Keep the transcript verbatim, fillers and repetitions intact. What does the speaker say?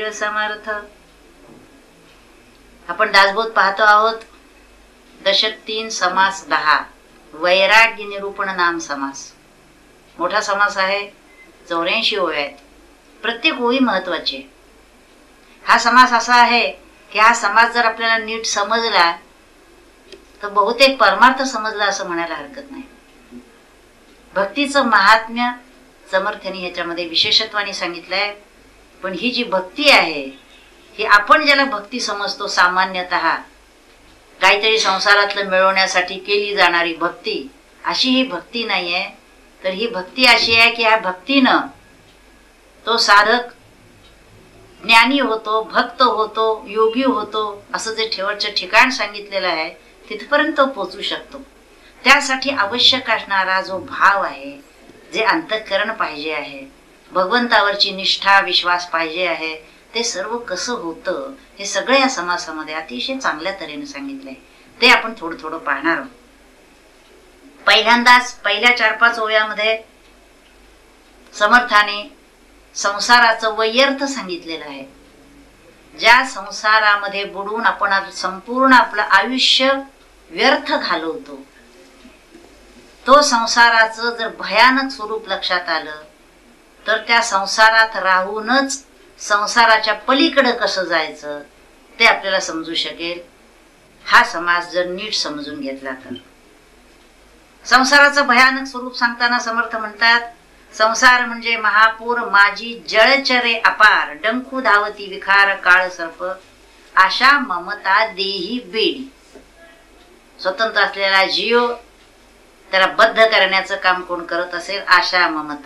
येईल समर्थ. आपण दासबोध पाहतो आहोत. दशक तीन समास दहा, वैराग्य निरूपण नाम समास. मोठा समास आहे, चौऱ्याऐंशी ओव्या आहेत. प्रत्येक ओवी महत्वाची आहे. हा समास असा आहे की हा समास जर आपल्याला नीट समजला तर बहुतेक परमार्थ समजला असं म्हणायला हरकत नाही. भक्तीचं महात्म्य समर्थांनी ह्याच्यामध्ये विशेषत्वाने सांगितलंय. पण ही जी भक्ती आहे ही आपण ज्याला भक्ती समजतो सामान्यतः काहीतरी संसारातलं मिळवण्यासाठी केली जाणारी भक्ती, अशी ही भक्ती नाहीये. तर ही भक्ती अशी आहे की ह्या भक्तीनं तो साधक ज्ञानी होतो, भक्त होतो, योगी होतो, असं जे शेवटचं ठिकाण सांगितलेलं आहे तिथपर्यंत पोहोचू शकतो. त्यासाठी आवश्यक असणारा जो भाव आहे, जे अंतःकरण पाहिजे आहे, भगवंतावरची निष्ठा विश्वास पाहिजे आहे, ते सर्व कसं होतं हे सगळं या समासामध्ये अतिशय चांगल्या तऱ्हेने सांगितलंय. ते आपण थोडं थोडं पाहणार आहोत. पहिल्यांदाच पहिल्या चार पाच ओव्यामध्ये समर्थाने संसाराचं वैयर्थ सांगितलेलं आहे. ज्या संसारामध्ये बुडून आपण संपूर्ण आपलं आयुष्य व्यर्थ घालवतो, तो संसाराचं जर भयानक स्वरूप लक्षात आलं तर त्या संसारात राहूनच संसाराच्या पलीकडे कसं जायचं ते आपल्याला समजू शकेल. हा समास जर नीट समजून घेतला तर. संसाराचं भयानक स्वरूप सांगताना समर्थ म्हणतात, संसार म्हणजे महापूर माझी जळचरे अपार, डंखू धावती विखार काळ सर्प, आशा ममता देही बेडी. स्वतंत्र असलेला जीव त्याला बद्ध करण्याचं काम कोण करत असेल? आशा ममता.